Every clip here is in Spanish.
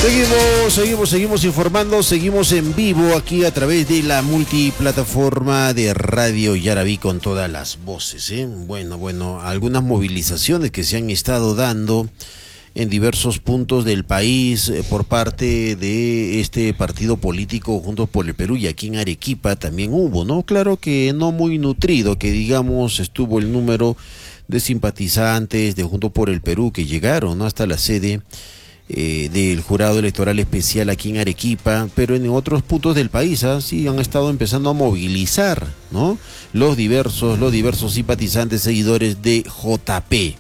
Seguimos informando, seguimos en vivo aquí a través de la multiplataforma de Radio Yaraví con todas las voces, ¿eh? Bueno, algunas movilizaciones que se han estado dando en diversos puntos del país por parte de este partido político Juntos por el Perú, y aquí en Arequipa también hubo, ¿no? Claro que no muy nutrido, que digamos estuvo el número de simpatizantes de Juntos por el Perú que llegaron, ¿no?, hasta la sede del jurado electoral especial aquí en Arequipa, pero en otros puntos del país, sí han estado empezando a movilizar, ¿no?, los diversos simpatizantes, seguidores de JP.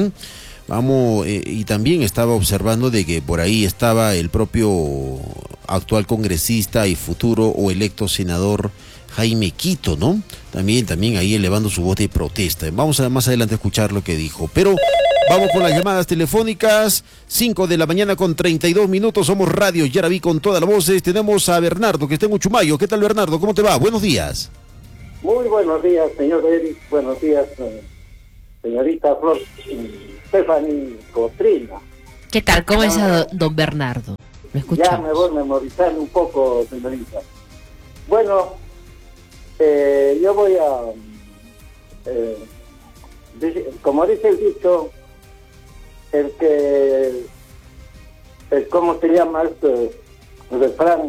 Y también estaba observando de que por ahí estaba el propio actual congresista y futuro o electo senador Jaime Quito, ¿no? También ahí elevando su voz de protesta. Vamos a más adelante escuchar lo que dijo, pero vamos con las llamadas telefónicas. 5 de la mañana con 32 minutos. Somos Radio Yaraví con todas las voces. Tenemos a Bernardo, que está en Uchumayo. ¿Qué tal, Bernardo? ¿Cómo te va? Buenos días. Muy buenos días, señor Eric. Buenos días, señorita Flor. Stephanie Cotrina. ¿Qué tal? ¿Cómo está don Bernardo? Lo escuchamos. Ya me voy memorizando un poco, señorita. Bueno, yo voy a... como dice el dicho, ¿cómo se llama este refrán?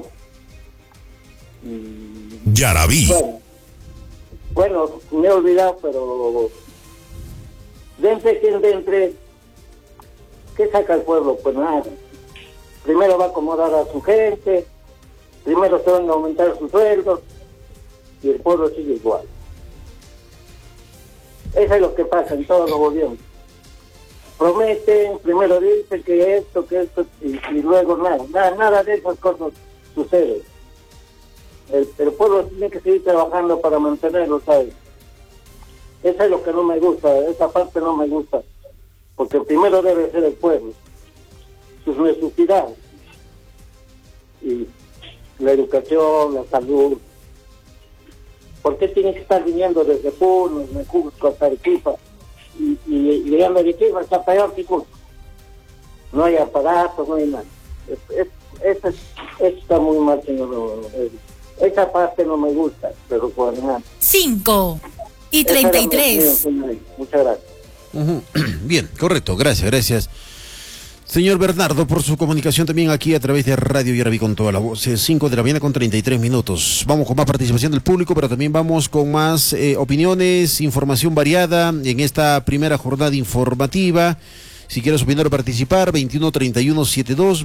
Yaraví. Bueno, me he olvidado, pero dentre quien dentre, ¿qué saca el pueblo? Pues nada. Primero va a acomodar a su gente, primero se van a aumentar sus sueldos, y el pueblo sigue igual. Eso es lo que pasa en todos los gobiernos. Prometen, primero dicen que esto, y luego nada de esas cosas sucede. El pueblo tiene que seguir trabajando para mantenerlo, ¿sabes? Eso es lo que no me gusta, esa parte no me gusta, porque primero debe ser el pueblo, sus necesidades, y la educación, la salud. ¿Por qué tiene que estar viniendo desde Puno, desde Cusco hasta Arequipa? Y llegando a Arequipa está peor que Cusco. No hay aparatos, no hay nada. Eso está muy mal, señor. Esa parte no me gusta, pero por nada. 5:33. Muchas gracias. Bien, correcto, gracias. Señor Bernardo, por su comunicación también aquí a través de Radio Yaraví con toda la voz. 5 de la mañana con 33 minutos. Vamos con más participación del público, pero también vamos con más opiniones, información variada en esta primera jornada informativa. Si quieres opinar o participar, 21-31-72,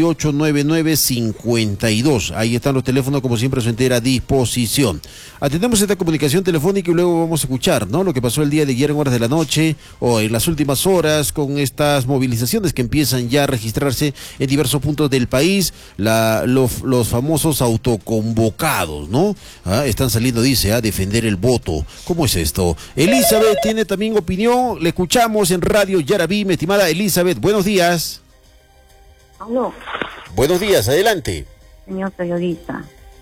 28-99-52. Ahí están los teléfonos, como siempre, a su entera disposición. Atendemos esta comunicación telefónica y luego vamos a escuchar, ¿no?, lo que pasó el día de ayer en horas de la noche o en las últimas horas con estas movilizaciones que empiezan ya a registrarse en diversos puntos del país. Los famosos autoconvocados, ¿no? Están saliendo, dice, a defender el voto. ¿Cómo es esto? Elizabeth tiene también opinión. Le escuchamos en Radio Yaraví, mi estimada Elizabeth, buenos días. Aló. Buenos días, adelante. Señor periodista,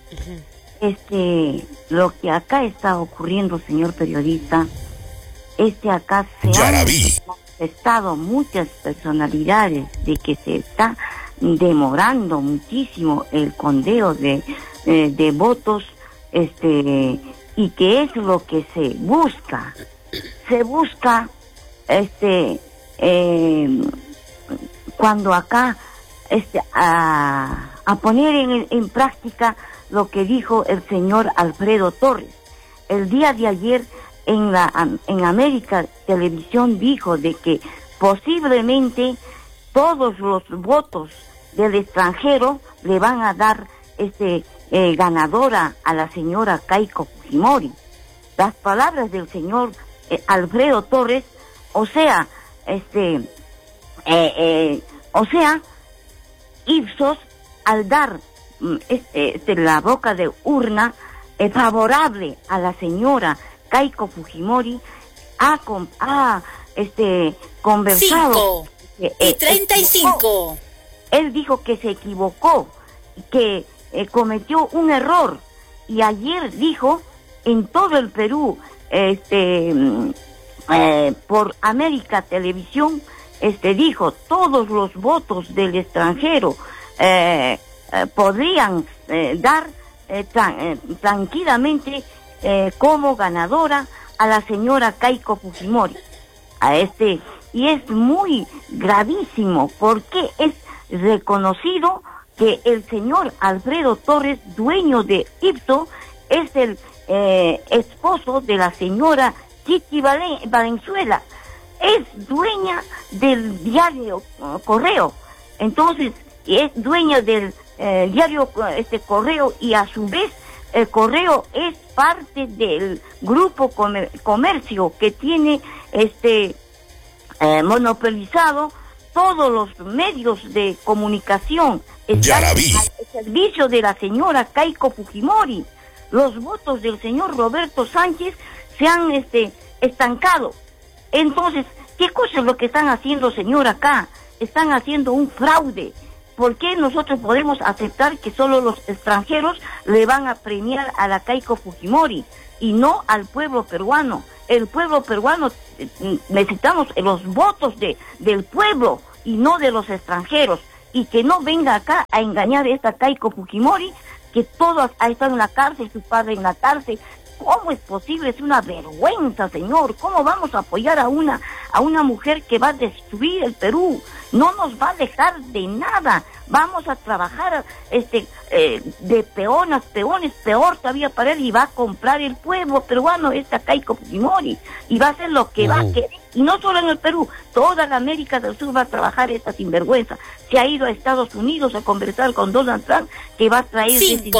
lo que acá está ocurriendo, señor periodista, acá se han manifestado muchas personalidades de que se está demorando muchísimo el conteo de votos, y que es lo que se busca. Se busca, cuando acá a poner en práctica lo que dijo el señor Alfredo Torres el día de ayer en América Televisión. Dijo de que posiblemente todos los votos del extranjero le van a dar ganadora a la señora Keiko Fujimori. Las palabras del señor Alfredo Torres, o sea, Ipsos, al dar la boca de urna favorable a la señora Keiko Fujimori, ha conversado. 5:35. Él dijo que se equivocó, que cometió un error, y ayer dijo en todo el Perú, por América Televisión, dijo todos los votos del extranjero podrían dar tranquilamente como ganadora a la señora Keiko Fujimori. Y es muy gravísimo porque es reconocido que el señor Alfredo Torres, dueño de Ipsos, es el esposo de la señora Chiqui Valenzuela, es dueña del diario Correo, entonces es dueña del diario Correo, y a su vez el Correo es parte del grupo comercio que tiene monopolizado todos los medios de comunicación. Están al servicio de la señora Keiko Fujimori. Los votos del señor Roberto Sánchez se han estancado. Entonces, ¿qué cosa es lo que están haciendo, señor, acá? Están haciendo un fraude. ¿Por qué nosotros podemos aceptar que solo los extranjeros le van a premiar a la Keiko Fujimori y no al pueblo peruano? El pueblo peruano, necesitamos los votos del pueblo y no de los extranjeros. Y que no venga acá a engañar a esta Keiko Fujimori, que todos ha estado en la cárcel, su padre en la cárcel. ¿Cómo es posible? Es una vergüenza, señor. ¿Cómo vamos a apoyar a una mujer que va a destruir el Perú? No nos va a dejar de nada. Vamos a trabajar de peones, peor todavía para él, y va a comprar el pueblo peruano esta Keiko Fujimori, y va a hacer lo que va a querer. Y no solo en el Perú, toda la América del Sur va a trabajar esta sinvergüenza. Se ha ido a Estados Unidos a conversar con Donald Trump, que va a traer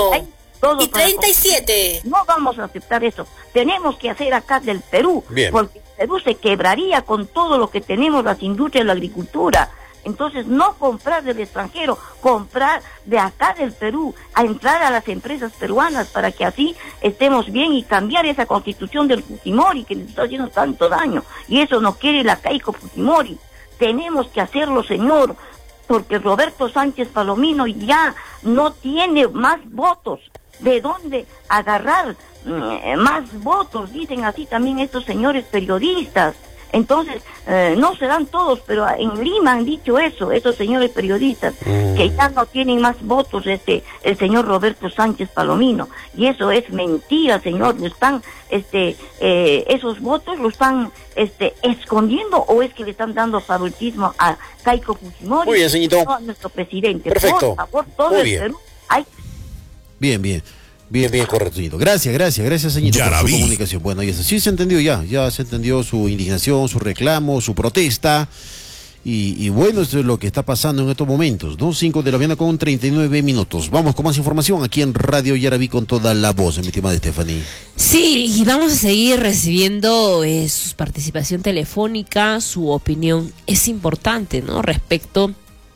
5:37. No vamos a aceptar eso. Tenemos que hacer acá del Perú. Bien. Porque el Perú se quebraría con todo lo que tenemos, las industrias de la agricultura. Entonces, no comprar del extranjero, comprar de acá del Perú, a entrar a las empresas peruanas para que así estemos bien y cambiar esa constitución del Fujimori que nos está haciendo tanto daño. Y eso no quiere la Keiko Fujimori. Tenemos que hacerlo, señor, porque Roberto Sánchez Palomino ya no tiene más votos. ¿De dónde agarrar más votos? Dicen así también estos señores periodistas. Entonces, no serán todos, pero en Lima han dicho eso, esos señores periodistas, que ya no tienen más votos el señor Roberto Sánchez Palomino. Y eso es mentira, señor. Lo están, esos votos lo están escondiendo, o es que le están dando favoritismo a Keiko Fujimori. Muy bien, señorito. No a nuestro presidente. Perfecto. Por favor, todo Muy el bien. Perú. Hay... Bien, correcto, señorito. Gracias, señorito, por su comunicación. Bueno, y eso sí se entendió ya se entendió su indignación, su reclamo, su protesta. Y bueno, esto es lo que está pasando en estos momentos, ¿no? 5 de la mañana con 39 minutos. Vamos con más información aquí en Radio Yaraví con toda la voz, mi estimada Stephanie. Sí, y vamos a seguir recibiendo su participación telefónica, su opinión. Es importante, ¿no? Respecto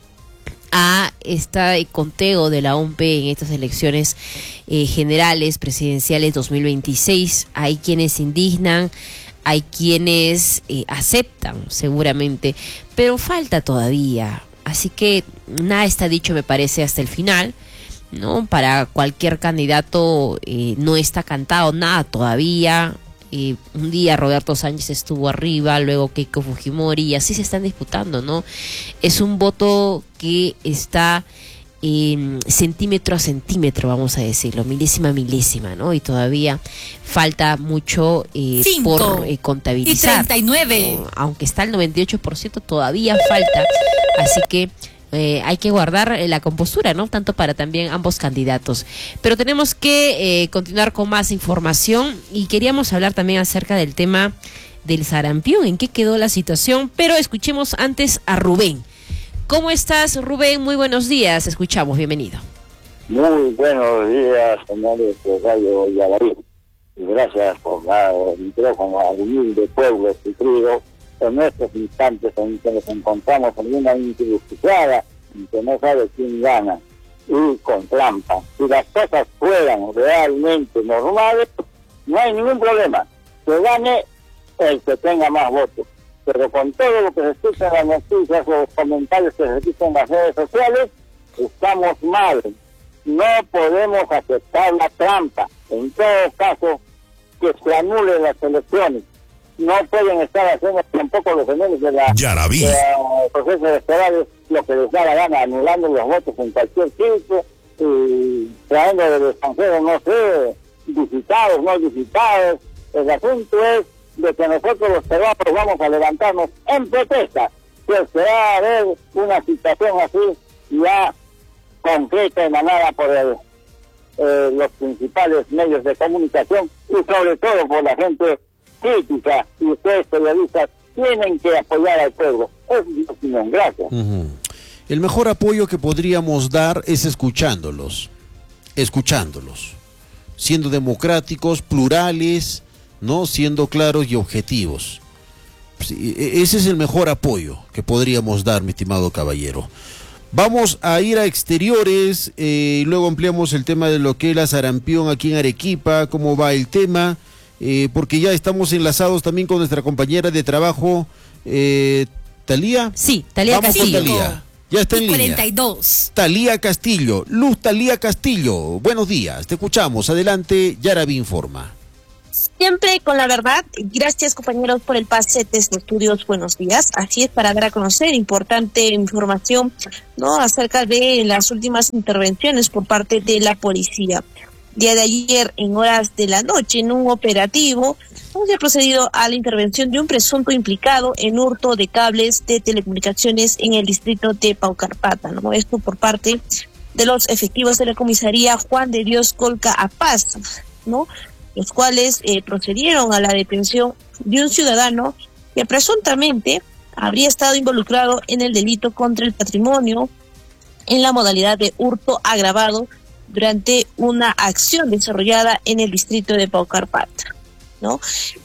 a este conteo de la OMP en estas elecciones generales presidenciales 2026. Hay quienes se indignan, hay quienes aceptan seguramente, pero falta todavía. Así que nada está dicho, me parece, hasta el final, ¿no? Para cualquier candidato no está cantado nada todavía. Un día Roberto Sánchez estuvo arriba, luego Keiko Fujimori, y así se están disputando, ¿no? Es un voto que está centímetro a centímetro, vamos a decirlo, milésima a milésima, ¿no? Y todavía falta mucho por contabilizar. 5:39. Aunque está el 98%, todavía falta. Así que hay que guardar la compostura, ¿no? Tanto para también ambos candidatos. Pero tenemos que continuar con más información, y queríamos hablar también acerca del tema del sarampión, en qué quedó la situación, pero escuchemos antes a Rubén. ¿Cómo estás, Rubén? Muy buenos días, escuchamos, bienvenido. Muy buenos días, señores de Radio Yaraví. Y gracias por dar el micrófono al humilde pueblo sufrido en estos instantes en que nos encontramos en una encrucijada en que no sabe quién gana, y con trampa. Si las cosas fueran realmente normales, no hay ningún problema. Que gane el que tenga más votos. Pero con todo lo que se escucha en las noticias o los comentarios que se escuchan en las redes sociales, estamos mal. No podemos aceptar la trampa. En todo caso, que se anulen las elecciones. no pueden estar haciendo tampoco los señores de la proceso electoral lo que les da la gana, anulando los votos en cualquier sitio y trayendo del extranjero, no sé, visitados, no visitados. El asunto es de que nosotros los peruanos vamos a levantarnos en protesta, pues se va a ver una situación así ya concreta, emanada por los principales medios de comunicación y sobre todo por la gente crítica, y ustedes periodistas tienen que apoyar al pueblo. Es mi opinión. Gracias. El mejor apoyo que podríamos dar es escuchándolos, siendo democráticos, plurales, ¿no? Siendo claros y objetivos. Sí, ese es el mejor apoyo que podríamos dar, mi estimado caballero. Vamos a ir a exteriores y luego ampliamos el tema de lo que es la sarampión aquí en Arequipa, cómo va el tema, porque ya estamos enlazados también con nuestra compañera de trabajo, Talía. Sí, Talía Vamos Castillo. con Talía. Ya está en línea. 42. Talía Castillo, Luz Talía Castillo, buenos días, te escuchamos, adelante, Yaraví informa. Siempre con la verdad. Gracias, compañeros, por el pase desde estudios. Buenos días. Así es, para dar a conocer importante información, ¿no?, acerca de las últimas intervenciones por parte de la policía. Día de ayer, en horas de la noche, en un operativo, se ha procedido a la intervención de un presunto implicado en hurto de cables de telecomunicaciones en el distrito de Paucarpata, ¿no? Esto por parte de los efectivos de la comisaría Juan de Dios Colca A Paz, ¿no?, los cuales procedieron a la detención de un ciudadano que presuntamente habría estado involucrado en el delito contra el patrimonio en la modalidad de hurto agravado durante una acción desarrollada en el distrito de Paucarpata, ¿no?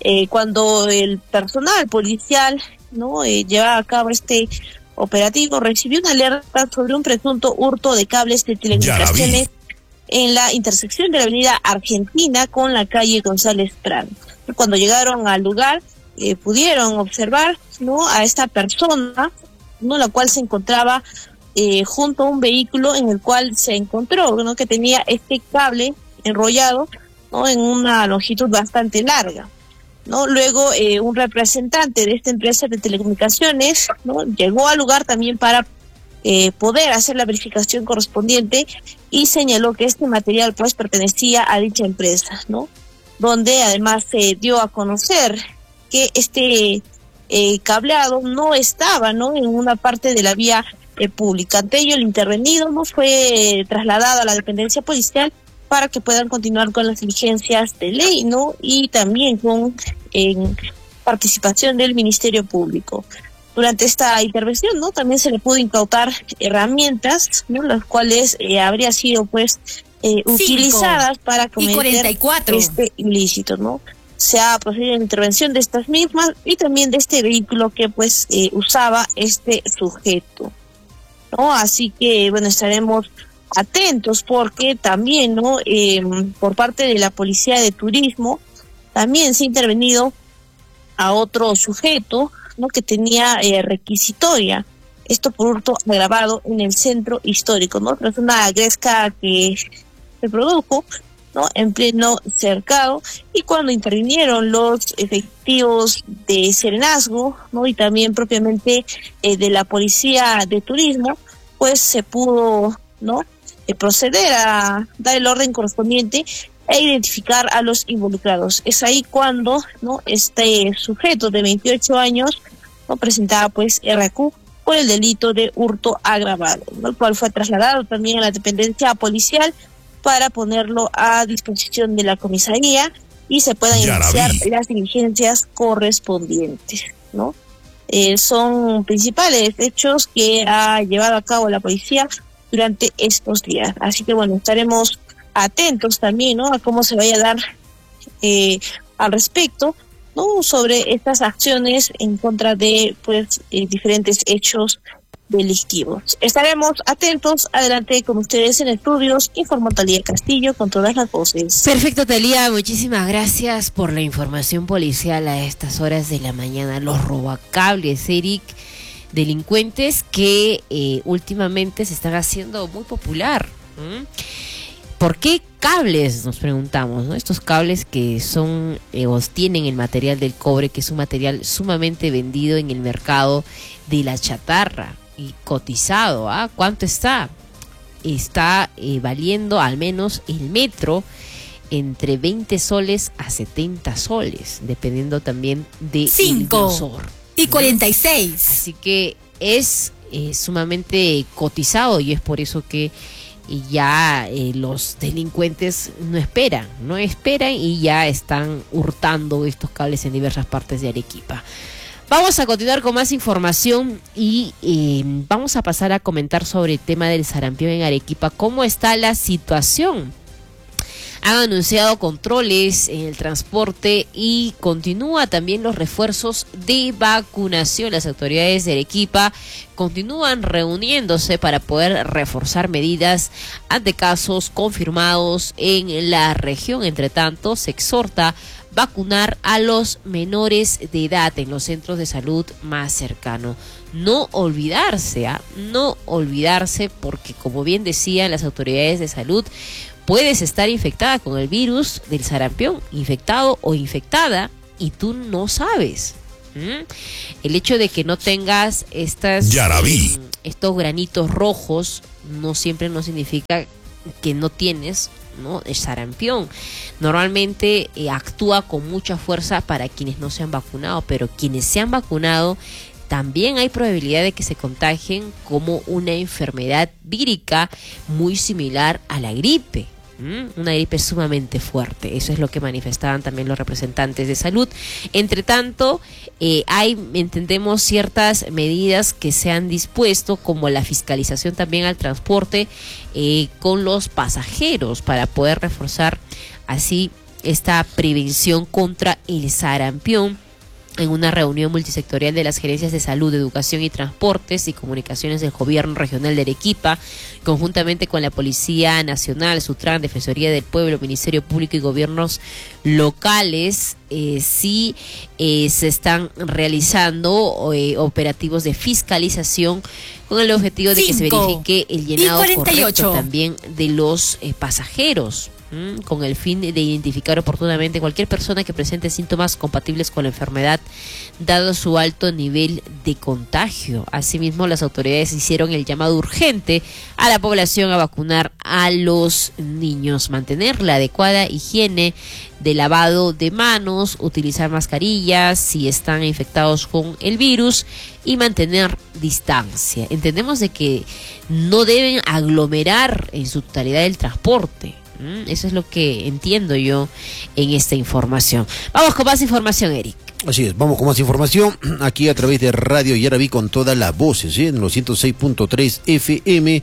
Cuando el personal policial, ¿no?, llevaba a cabo este operativo, recibió una alerta sobre un presunto hurto de cables de telecomunicaciones en la intersección de la avenida Argentina con la calle González Prado. Cuando llegaron al lugar, pudieron observar, ¿no?, a esta persona, ¿no?, la cual se encontraba junto a un vehículo en el cual se encontró, ¿no?, que tenía este cable enrollado, ¿no?, en una longitud bastante larga, ¿no? Luego un representante de esta empresa de telecomunicaciones, ¿no?, llegó al lugar también para poder hacer la verificación correspondiente y señaló que este material pues pertenecía a dicha empresa, ¿no?, donde además se dio a conocer que este cableado no estaba, ¿no?, en una parte de la vía pública. Ante ello, el intervenido no fue trasladado a la dependencia policial para que puedan continuar con las diligencias de ley, ¿no?, y también con participación del Ministerio Público. Durante esta intervención, ¿no?, también se le pudo incautar herramientas, ¿no?, las cuales habría sido pues utilizadas para cometer este ilícito, ¿no? Se ha procedido a la intervención de estas mismas y también de este vehículo que pues usaba este sujeto, ¿no? Así que bueno, estaremos atentos porque también, ¿no?, por parte de la Policía de Turismo también se ha intervenido a otro sujeto, ¿no?, que tenía requisitoria, esto por hurto agravado en el centro histórico, ¿no? Tras una gresca que se produjo, ¿no?, en pleno cercado, y cuando intervinieron los efectivos de Serenazgo, ¿no?, y también propiamente de la Policía de Turismo, pues se pudo, ¿no?, proceder a dar el orden correspondiente e identificar a los involucrados. Es ahí cuando, ¿no?, este sujeto de 28 años, ¿no?, presentaba pues RQ por el delito de hurto agravado, ¿no?, el cual fue trasladado también a la dependencia policial para ponerlo a disposición de la comisaría y se puedan iniciar las diligencias correspondientes, ¿no? Son principales hechos que ha llevado a cabo la policía durante estos días. Así que bueno, estaremos atentos también, ¿no?, a cómo se vaya a dar al respecto, ¿no?, sobre estas acciones en contra de pues diferentes hechos delictivos. Estaremos atentos. Adelante con ustedes en estudios, informó Talía Castillo con todas las voces. Perfecto, Talía, muchísimas gracias por la información policial a estas horas de la mañana. Los robacables, Eric, delincuentes que últimamente se están haciendo muy popular. ¿Por qué cables? Nos preguntamos, ¿no? Estos cables que son o tienen el material del cobre, que es un material sumamente vendido en el mercado de la chatarra y cotizado. ¿Cuánto está? Está valiendo al menos el metro entre 20 soles a 70 soles, dependiendo también del grosor. 5:46. Así que es sumamente cotizado y es por eso que ya los delincuentes no esperan y ya están hurtando estos cables en diversas partes de Arequipa. Vamos a continuar con más información y vamos a pasar a comentar sobre el tema del sarampión en Arequipa. ¿Cómo está la situación? Han anunciado controles en el transporte y continúa también los refuerzos de vacunación. Las autoridades de Arequipa continúan reuniéndose para poder reforzar medidas ante casos confirmados en la región. Entre tanto, se exhorta vacunar a los menores de edad en los centros de salud más cercanos. No olvidarse, porque como bien decían las autoridades de salud, puedes estar infectada con el virus del sarampión, infectado o infectada, y tú no sabes. El hecho de que no tengas estos granitos rojos no siempre no significa que no tienes, ¿no?, el sarampión. Normalmente actúa con mucha fuerza para quienes no se han vacunado, pero quienes se han vacunado también hay probabilidad de que se contagien como una enfermedad vírica muy similar a la gripe. Una gripe sumamente fuerte. Eso es lo que manifestaban también los representantes de salud. Entre tanto, entendemos ciertas medidas que se han dispuesto, como la fiscalización también al transporte con los pasajeros, para poder reforzar así esta prevención contra el sarampión. En una reunión multisectorial de las gerencias de salud, educación y transportes y comunicaciones del gobierno regional de Arequipa, conjuntamente con la Policía Nacional, Sutran, Defensoría del Pueblo, Ministerio Público y gobiernos locales, se están realizando operativos de fiscalización con el objetivo de que se verifique el llenado correcto también de los pasajeros, con el fin de identificar oportunamente cualquier persona que presente síntomas compatibles con la enfermedad, dado su alto nivel de contagio. Asimismo, las autoridades hicieron el llamado urgente a la población a vacunar a los niños, mantener la adecuada higiene de lavado de manos, utilizar mascarillas si están infectados con el virus y mantener distancia. Entendemos de que no deben aglomerar en su totalidad el transporte. Eso es lo que entiendo yo en esta información. Vamos con más información, Eric. Así es, vamos con más información aquí a través de Radio Yaraví con todas las voces, en los 106.3 FM,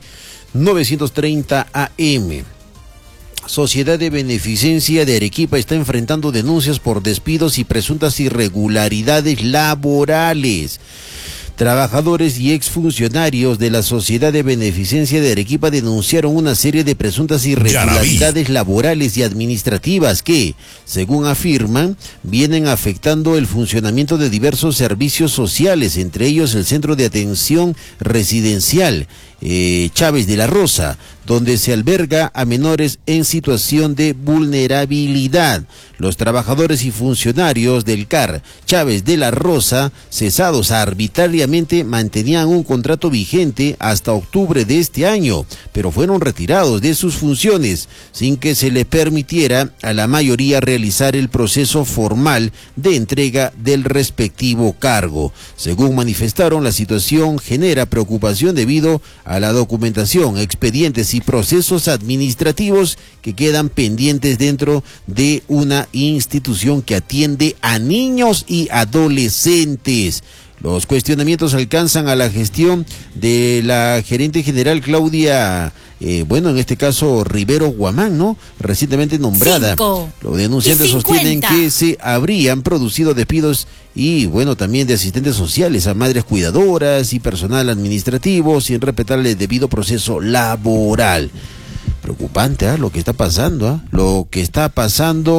930 AM. Sociedad de Beneficencia de Arequipa está enfrentando denuncias por despidos y presuntas irregularidades laborales. Trabajadores y exfuncionarios de la Sociedad de Beneficencia de Arequipa denunciaron una serie de presuntas irregularidades laborales y administrativas que, según afirman, vienen afectando el funcionamiento de diversos servicios sociales, entre ellos el Centro de Atención Residencial Chávez de la Rosa, donde se alberga a menores en situación de vulnerabilidad. Los trabajadores y funcionarios del CAR Chávez de la Rosa, cesados arbitrariamente, mantenían un contrato vigente hasta octubre de este año, pero fueron retirados de sus funciones sin que se les permitiera a la mayoría realizar el proceso formal de entrega del respectivo cargo. Según manifestaron, la situación genera preocupación debido a la documentación, expedientes y procesos administrativos que quedan pendientes dentro de una institución que atiende a niños y adolescentes. Los cuestionamientos alcanzan a la gestión de la gerente general Claudia, en este caso Rivero Guamán, ¿no?, recientemente nombrada. Los denunciantes sostienen que se habrían producido despidos y, también de asistentes sociales a madres cuidadoras y personal administrativo sin respetar el debido proceso laboral. Preocupante, lo que está pasando, lo que está pasando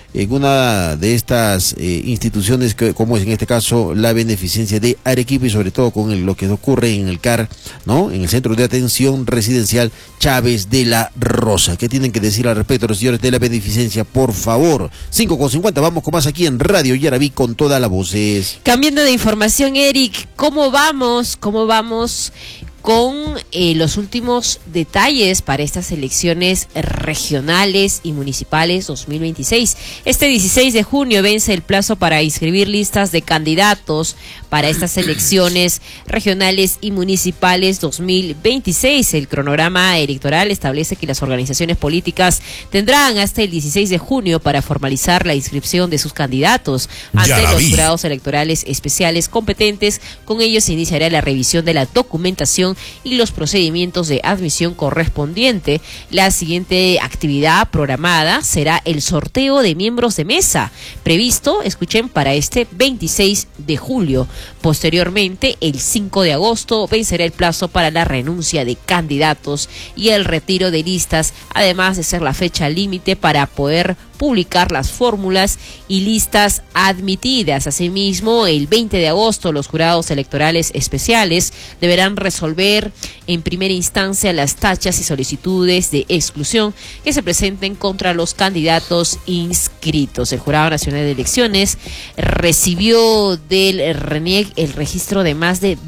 en una de estas instituciones, como es en este caso la Beneficencia de Arequipa, y sobre todo con lo que ocurre en el CAR, ¿no? En el Centro de Atención Residencial Chávez de la Rosa. ¿Qué tienen que decir al respecto los señores de la Beneficencia? Por favor, 5:50, vamos con más aquí en Radio Yarabí con todas las voces. Cambiando de información, Eric, ¿cómo vamos con los últimos detalles para estas elecciones regionales y municipales 2026? Este 16 de junio vence el plazo para inscribir listas de candidatos para estas elecciones regionales y municipales 2026. El cronograma electoral establece que las organizaciones políticas tendrán hasta el 16 de junio para formalizar la inscripción de sus candidatos ante los jurados electorales especiales competentes. Con ellos se iniciará la revisión de la documentación y los procedimientos de admisión correspondiente. La siguiente actividad programada será el sorteo de miembros de mesa, previsto, escuchen, para este 26 de julio. Posteriormente, el 5 de agosto vencerá el plazo para la renuncia de candidatos y el retiro de listas, además de ser la fecha límite para poder publicar las fórmulas y listas admitidas. Asimismo, el 20 de agosto los jurados electorales especiales deberán resolver en primera instancia las tachas y solicitudes de exclusión que se presenten contra los candidatos inscritos. El Jurado Nacional de Elecciones recibió del RENIEC el registro de más de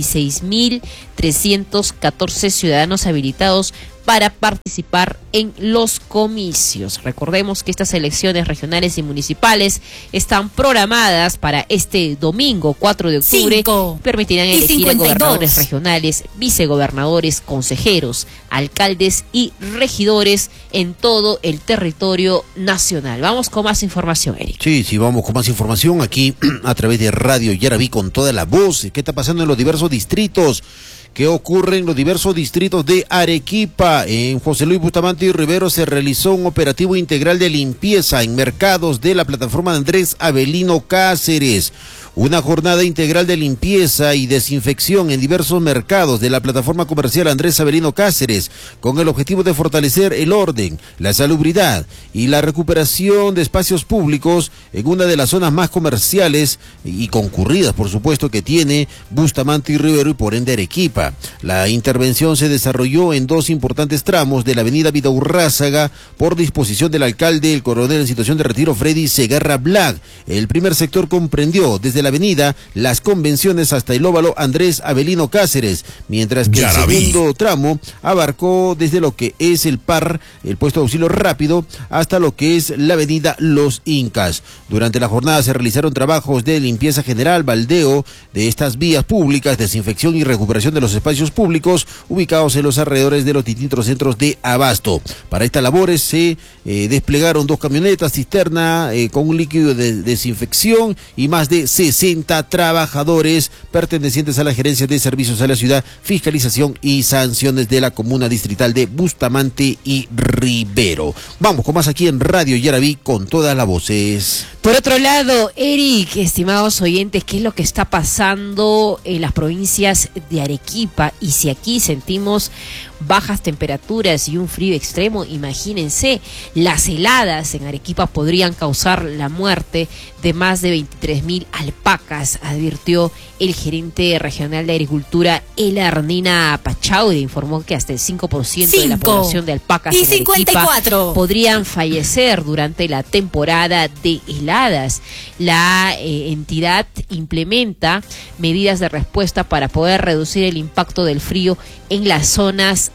26.314 ciudadanos habilitados para participar en los comicios. Recordemos que estas elecciones regionales y municipales están programadas para este domingo 4 de octubre. Permitirán elegir a gobernadores regionales, vicegobernadores, consejeros, alcaldes y regidores en todo el territorio nacional. Vamos con más información, Eric. Sí, vamos con más información aquí a través de Radio Yarabí con toda la voz. ¿Qué está pasando en los diversos distritos? ¿Qué ocurre en los diversos distritos de Arequipa? En José Luis Bustamante y Rivero se realizó un operativo integral de limpieza en mercados de la plataforma de Andrés Avelino Cáceres. Una jornada integral de limpieza y desinfección en diversos mercados de la plataforma comercial Andrés Avelino Cáceres, con el objetivo de fortalecer el orden, la salubridad y la recuperación de espacios públicos en una de las zonas más comerciales y concurridas, por supuesto, que tiene Bustamante y Rivero y por ende Arequipa. La intervención se desarrolló en dos importantes tramos de la avenida Vidaurrázaga por disposición del alcalde, el coronel en situación de retiro Freddy Segarra Black. El primer sector comprendió desde la avenida Las Convenciones hasta el óvalo Andrés Avelino Cáceres, mientras que el segundo tramo abarcó desde lo que es el PAR, el puesto de auxilio rápido, hasta lo que es la avenida Los Incas. Durante la jornada se realizaron trabajos de limpieza general, baldeo de estas vías públicas, desinfección y recuperación de los espacios públicos ubicados en los alrededores de los distintos centros de abasto. Para estas labores se desplegaron 2 camionetas cisterna con un líquido de desinfección y más de 60 trabajadores pertenecientes a la gerencia de servicios a la ciudad, fiscalización y sanciones de la comuna distrital de Bustamante y Rivero. Vamos con más aquí en Radio Yarabí con todas las voces. Por otro lado, Eric, estimados oyentes, ¿qué es lo que está pasando en las provincias de Arequipa? Y si aquí sentimos bajas temperaturas y un frío extremo, imagínense, las heladas en Arequipa podrían causar la muerte de más de 23.000 alpacas, advirtió el gerente regional de Agricultura, Elarnina Pachauri. Informó que hasta el 5% de la población de alpacas en Arequipa podrían fallecer durante la temporada de heladas. La entidad implementa medidas de respuesta para poder reducir el impacto del frío en las zonas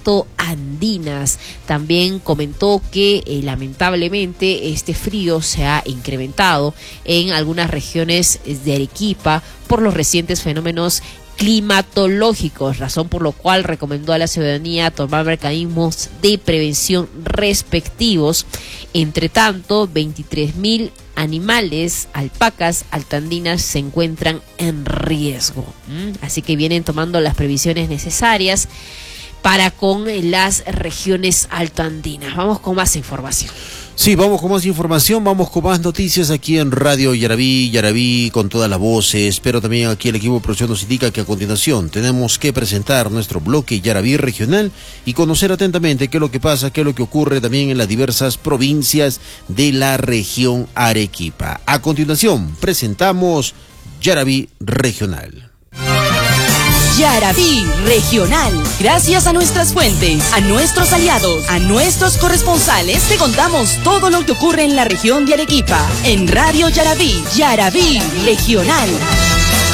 altoandinas. También comentó que lamentablemente este frío se ha incrementado en algunas regiones de Arequipa por los recientes fenómenos climatológicos, razón por lo cual recomendó a la ciudadanía tomar mecanismos de prevención respectivos. Entre tanto, 23.000 animales, alpacas altoandinas, se encuentran en riesgo. Así que vienen tomando las previsiones necesarias para con las regiones altoandinas. Vamos con más información. Sí, vamos con más información, vamos con más noticias aquí en Radio Yaraví con todas las voces, pero también aquí el equipo de producción nos indica que a continuación tenemos que presentar nuestro bloque Yaraví regional y conocer atentamente qué es lo que pasa, qué es lo que ocurre también en las diversas provincias de la región Arequipa. A continuación presentamos Yaraví regional. Yaraví Regional. Gracias a nuestras fuentes, a nuestros aliados, a nuestros corresponsales, te contamos todo lo que ocurre en la región de Arequipa. En Radio Yaraví, Yaraví Regional.